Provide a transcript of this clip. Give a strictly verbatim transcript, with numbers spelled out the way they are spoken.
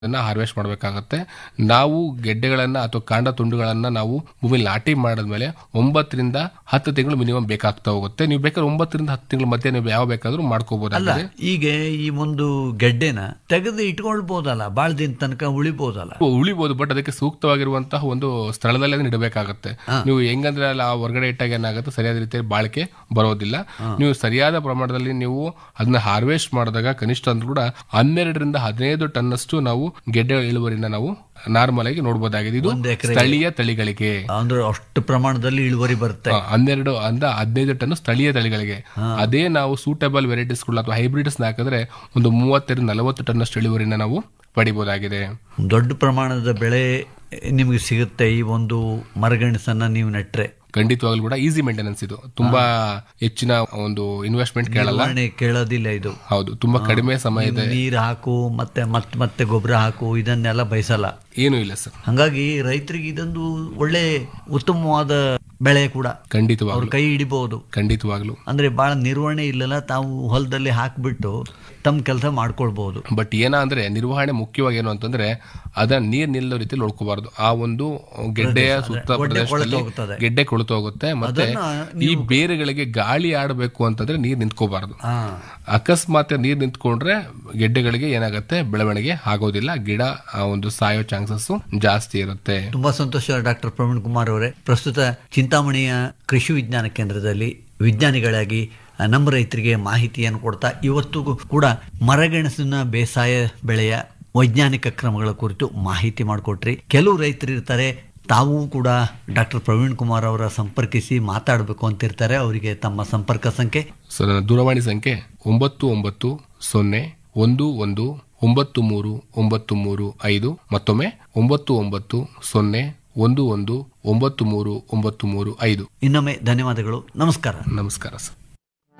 Harvest ಮಾಡಬೇಕಾಗತ್ತೆ. ನಾವು ಗೆಡ್ಡೆಗಳನ್ನ ಅಥವಾ ಕಾಂಡ ತುಂಡುಗಳನ್ನ ನಾವು ಭೂಮಿಲಿ ನಾಟಿ ಮಾಡಿದ್ಮೇಲೆ ಒಂಬತ್ತರಿಂದ ಹತ್ತು ತಿಂಗಳು ಮಿನಿಮಮ್ ಬೇಕಾಗ್ತಾ ಹೋಗುತ್ತೆ. ನೀವು ಬೇಕಾದ್ರೆ ಒಂಬತ್ತರಿಂದ ಹತ್ತು ತಿಂಗಳ ಮಧ್ಯೆ ನೀವು ಯಾವ ಬೇಕಾದ್ರೂ ಮಾಡ್ಕೋಬಹುದು. ಈಗ ಈ ಒಂದು ಗೆಡ್ಡೆನ ತೆಗೆದು ಇಟ್ಕೊಳ್ಬಹುದಲ್ಲ, ಬಾಳ ದಿನ ತನಕ ಉಳಿಬಹುದಲ್ಲ? ಉಳಿಬಹುದು, ಬಟ್ ಅದಕ್ಕೆ ಸೂಕ್ತವಾಗಿರುವಂತಹ ಒಂದು ಸ್ಥಳದಲ್ಲಿ ಅದನ್ನ ಇಡಬೇಕಾಗತ್ತೆ. ನೀವು ಹೆಂಗಂದ್ರೆ ಅಲ್ಲ ಹೊರಗಡೆ ಇಟ್ಟಾಗ ಏನಾಗುತ್ತೆ, ಸರಿಯಾದ ರೀತಿಯಲ್ಲಿ ಬಾಳಿಕೆ ಬರೋದಿಲ್ಲ. ನೀವು ಸರಿಯಾದ ಪ್ರಮಾಣದಲ್ಲಿ ನೀವು ಅದನ್ನ ಹಾರ್ವೆಸ್ಟ್ ಮಾಡಿದಾಗ ಕನಿಷ್ಠ ಅಂದ್ರೂ ಕೂಡ ಹನ್ನೆರಡರಿಂದ ಹದಿನೈದು ಟನ್ ಅಷ್ಟು ನಾವು ಗೆಡ್ಡೆ ಇಳುವರಿನ ನಾವು ನಾರ್ಮಲ್ ಆಗಿ ನೋಡಬಹುದಾಗಿದೆ. ಇದು ಸ್ಥಳೀಯ ತಳಿಗಳಿಗೆ ಅಂದ್ರೆ ಅಷ್ಟು ಪ್ರಮಾಣದಲ್ಲಿ ಇಳುವರಿ ಬರುತ್ತೆ. ಹನ್ನೆರಡು ಅಂದ ಹದಿನೈದು ಟನ್ ಸ್ಥಳೀಯ ತಳಿಗಳಿಗೆ. ಅದೇ ನಾವು ಸೂಟಬಲ್ ವೆರೈಟೀಸ್ ಅಥವಾ ಹೈಬ್ರಿಡ್ಸ್ ಹಾಕಿದ್ರೆ ಒಂದು ಮೂವತ್ತೆರಡು ನಲವತ್ತು ಟನ್ ಅಷ್ಟು ಇಳುವರಿನ ನಾವು ಪಡಿಬಹುದಾಗಿದೆ. ದೊಡ್ಡ ಪ್ರಮಾಣದ ಬೆಳೆ ನಿಮಗೆ ಸಿಗುತ್ತೆ ಈ ಒಂದು ಮರಗೆಣಸನ್ನ ನೀವು ನೆಟ್ರೆ. ಖಂಡಿತವಾಗ್ಲೂ ಕೂಡ ಈಸಿ ಮೇಂಟೆನೆನ್ಸ್, ಇದು ತುಂಬಾ ಹೆಚ್ಚಿನ ಒಂದು ಇನ್ವೆಸ್ಟ್ಮೆಂಟ್ ಕೇಳಲ್ಲ, ಕೇಳೋದಿಲ್ಲ ಇದು. ಹೌದು, ತುಂಬಾ ಕಡಿಮೆ ಸಮಯದ ನೀರು ಹಾಕು ಮತ್ತೆ ಮತ್ತೆ ಮತ್ತೆ ಗೊಬ್ಬರ ಹಾಕು ಇದನ್ನೆಲ್ಲ ಬಯಸಲ್ಲ, ಏನು ಇಲ್ಲ ಸರ್. ಹಂಗಾಗಿ ರೈತರಿಗೆ ಇದೊಂದು ಒಳ್ಳೆ ಉತ್ತಮವಾದ ಬೆಳೆ ಕೂಡ. ಖಂಡಿತವಾಗ್ಲೂ ಕೈ ಹಿಡಿಬಹುದು. ಖಂಡಿತವಾಗ್ಲು ಅಂದ್ರೆ ಬಹಳ ನಿರ್ವಹಣೆ ಇಲ್ಲಲ್ಲ, ತಾವು ಹೊಲದಲ್ಲಿ ಹಾಕ್ಬಿಟ್ಟು ತಮ್ಮ ಕೆಲಸ ಮಾಡ್ಕೊಳ್ಬಹುದು. ಬಟ್ ಏನ ಅಂದ್ರೆ ನಿರ್ವಹಣೆ ಮುಖ್ಯವಾಗಿ ಏನು ಅಂತಂದ್ರೆ ಅದನ್ನ ನೀರ್ ನಿಲ್ಲೋ ರೀತಿ ನೋಡ್ಕೋಬಾರ್ದು. ಆ ಒಂದು ಗೆಡ್ಡೆಯ ಸುತ್ತ ಪ್ರದೇಶದಲ್ಲಿ ಗೆಡ್ಡೆ ಕೊಳ್ತು ಹೋಗುತ್ತೆ. ಮತ್ತೆ ಈ ಬೇರುಗಳಿಗೆ ಗಾಳಿ ಆಡಬೇಕು ಅಂತಂದ್ರೆ ನೀರ್ ನಿಂತ್ಕೋಬಾರ್ದು. ಅಕಸ್ಮಾತ್ ನೀರ್ ನಿಂತ್ಕೊಂಡ್ರೆ ಗೆಡ್ಡೆಗಳಿಗೆ ಏನಾಗುತ್ತೆ, ಬೆಳವಣಿಗೆ ಆಗೋದಿಲ್ಲ, ಗಿಡ ಒಂದು ಸಾಯೋ ಚಾನ್ಸಸ್ ಜಾಸ್ತಿ ಇರುತ್ತೆ. ತುಂಬಾ ಸಂತೋಷ ಡಾಕ್ಟರ್ ಪ್ರವೀಣ್ ಕುಮಾರ್ ಅವರೇ. ಪ್ರಸ್ತುತ ಚಿಂತಾಮಣಿಯ ಕೃಷಿ ವಿಜ್ಞಾನ ಕೇಂದ್ರದಲ್ಲಿ ವಿಜ್ಞಾನಿಗಳಾಗಿ ನಮ್ಮ ರೈತರಿಗೆ ಮಾಹಿತಿಯನ್ನು ಕೊಡ್ತಾ ಇವತ್ತಿಗೂ ಕೂಡ ಮರಗೆಣಸಿನ ಬೇಸಾಯ ಬೆಳೆಯ ವೈಜ್ಞಾನಿಕ ಕ್ರಮಗಳ ಕುರಿತು ಮಾಹಿತಿ ಮಾಡಿಕೊಟ್ರಿ. ಕೆಲವು ರೈತರು ಇರ್ತಾರೆ, ತಾವು ಕೂಡ ಡಾಕ್ಟರ್ ಪ್ರವೀಣ್ ಕುಮಾರ್ ಅವರ ಸಂಪರ್ಕಿಸಿ ಮಾತಾಡಬೇಕು ಅಂತಿರ್ತಾರೆ. ಅವರಿಗೆ ತಮ್ಮ ಸಂಪರ್ಕ ಸಂಖ್ಯೆ? ಸರ್, ದೂರವಾಣಿ ಸಂಖ್ಯೆ ಒಂಬತ್ತು ಒಂಬತ್ತು ಸೊನ್ನೆ ಒಂದು ಒಂದು ಒಂಬತ್ತು ಮೂರು ಒಂಬತ್ತು ಮೂರು ಐದು. ಮತ್ತೊಮ್ಮೆ ಒಂಬತ್ತು ಒಂಬತ್ತು ಸೊನ್ನೆ ಒಂದು ಒಂದು ಒಂಬತ್ತು ಮೂರು ಒಂಬತ್ತು ಮೂರು ಐದು. ಇನ್ನೊಮ್ಮೆ ಧನ್ಯವಾದಗಳು. ನಮಸ್ಕಾರ. ನಮಸ್ಕಾರ ಸರ್.